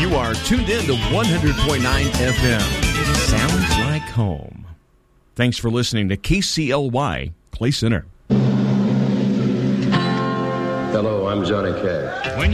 You are tuned in to 100.9 FM. Sounds like home. Thanks for listening to KCLY, Clay Center. Hello, I'm Johnny Cash. When